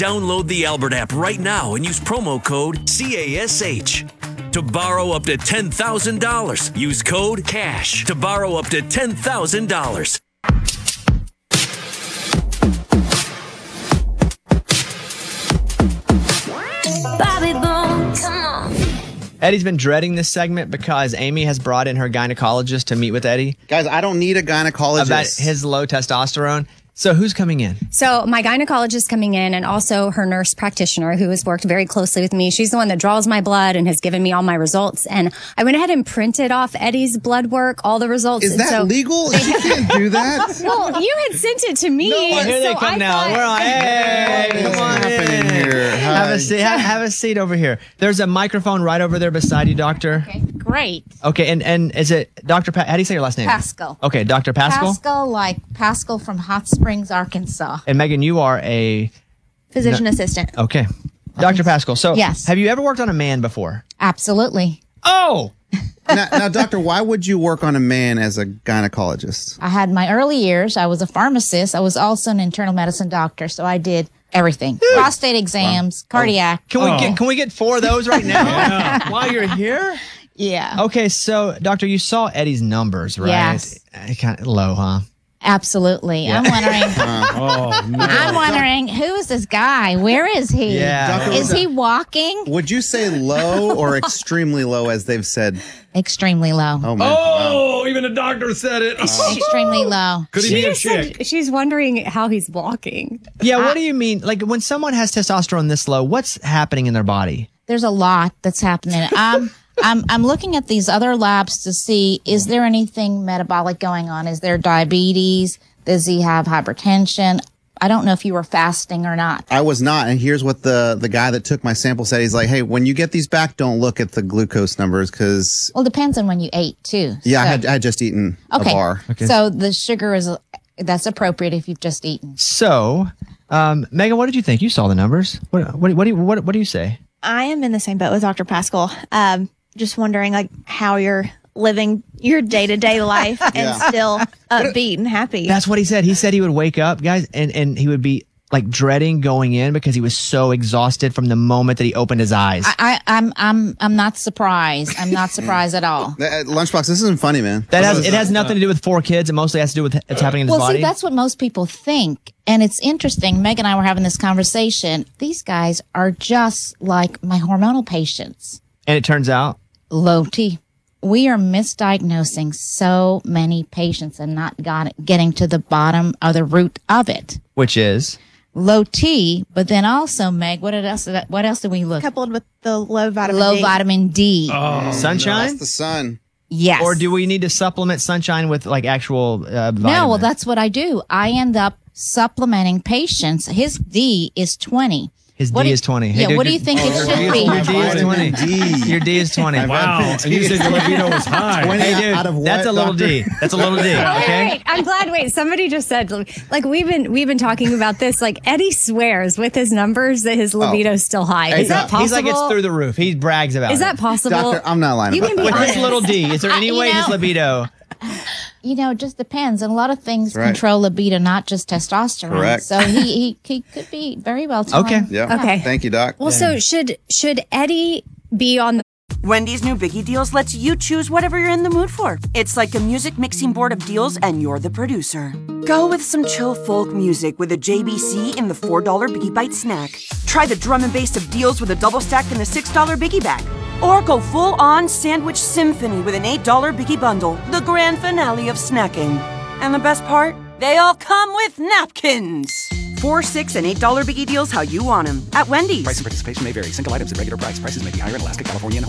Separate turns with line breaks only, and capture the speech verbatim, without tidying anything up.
Download the Albert app right now and use promo code C A S H. To borrow up to ten thousand dollars, use code CASH to borrow up to ten thousand dollars.
Bobby Bones, come on.
Eddie's been dreading this segment because Amy has brought in her gynecologist to meet with Eddie.
Guys, I don't need a gynecologist.
About his low testosterone. So who's coming in?
So my gynecologist coming in, and also her nurse practitioner who has worked very closely with me. She's the one that draws my blood and has given me all my results. And I went ahead and printed off Eddie's blood work, all the results.
Is
and
that
so,
legal? You can't do that.
Well, you had sent it to me.
No, here
so
they come
I
now.
thought-
We're on. Hey,
What is
come on
happening
in.
here?
Have
Hi.
a seat. Have, have a seat over here. There's a microphone right over there beside you, doctor.
Okay, great.
Okay, and and is it Doctor Pa- How do you say your last name?
Pascal.
Okay, Doctor Pascal.
Pascal, like Pascal from Hot Springs, Arkansas.
And Megan, you are a
Physician assistant.
okay, Doctor Pascal. So,
Yes.
have you ever worked on a man before?
Absolutely.
Oh,
now, now, doctor, why would you work on a man as a gynecologist?
I had my early years. I was a pharmacist. I was also an internal medicine doctor, so I did everything. Prostate exams, cardiac.
can we get can we get four of those right now while you're here?
Yeah.
Okay, so doctor, you saw Eddie's numbers, right?
Yes.
Kind of low, huh?
Absolutely. I'm wondering.
Oh, no.
I'm wondering who is this guy? Where is he?
Yeah.
Doctor,
Is he walking?
Would you say low or extremely low, as they've said?
Extremely low.
Oh, man. Wow.
Oh, even the doctor said it.
Extremely low.
Could he
She
be a
just said
chick?
she's wondering how he's walking.
Yeah. What do you mean? Like when someone has testosterone this low, what's happening in their body?
There's a lot that's happening. Um, I'm I'm looking at these other labs to see, is there anything metabolic going on? Is there diabetes? Does he have hypertension? I don't know if you were fasting or not.
I was not, and here's what the the guy that took my sample said. He's like, "Hey, when you get these back, don't look at the glucose numbers because
Well, depends on when you ate too.
yeah, I
So-
had I had just eaten
okay.
a bar."
So the sugar is that's appropriate if you've just eaten.
So, um, Megan, what did you think? You saw the numbers. What what what do you what, what do you say?
I am in the same boat with Doctor Pascal. Um, just wondering like how you're living your day to day life and
Yeah.
still upbeat and happy.
That's what he said. He said he would wake up, guys, and and he would be like dreading going in because he was so exhausted from the moment that he opened his eyes.
I, I I'm I'm I'm not surprised. I'm not surprised at all.
Uh, Lunchbox, this isn't funny, man.
that has it has nothing to do with four kids. It mostly has to do with what's happening in his
Well,
body.
see, that's what most people think. And it's interesting. Meg and I were having this conversation. These guys are just like my hormonal patients.
and it turns out,
Low T. We are misdiagnosing so many patients and not got, getting to the bottom or the root of it.
which is
Low T, but then also, Meg, what else? What else did we look?
Coupled with the low vitamin
Low
D.
vitamin D.
sunshine,
That's the sun.
Yes.
or do we need to supplement sunshine with like actual uh, vitamin?
No, well, that's what I do. I end up supplementing patients. His D is twenty.
his
what
D
do-
is twenty. Hey,
yeah,
dude,
what do you
your-
think it
your
should
D is-
be?
Your D is twenty.
Vitamin D.
Your D is twenty.
Wow. And you said your libido was high.
twenty
Hey, dude,
out of what,
that's a little
doctor?
D. That's a little D.
Oh, wait,
Okay.
wait. I'm glad. Wait, somebody just said like we've been we've been talking about this. Like Eddie swears with his numbers that his libido is still high.
Hey,
Is that
doc-
possible?
He's like it's through the roof. He brags about
Is
it.
that possible?
Doctor, I'm not lying
You
about
can be
that.
With
honest.
this little D, is there any
you
way his
know-
libido?
You know, it just depends. And a lot of things
right.
control libido, not just testosterone.
Correct.
So he, he, he could be very well toned.
Okay.
Yeah.
Okay.
Thank you, Doc.
Well, so should should Eddie be on the
Wendy's new Biggie Deals lets you choose whatever you're in the mood for. It's like a music mixing board of deals, and you're the producer. Go with some chill folk music with a J B C in the four dollar Biggie Bite snack. Try the drum and bass of deals with a double stack in the six dollar Biggie Bag. Or go full-on sandwich symphony with an eight dollar Biggie Bundle, the grand finale of snacking. And the best part? They all come with napkins. Four, six, and eight dollar Biggie Deals how you want them at Wendy's.
Price and participation may vary. Single items at regular price. Prices may be higher in Alaska, California, and Hawaii.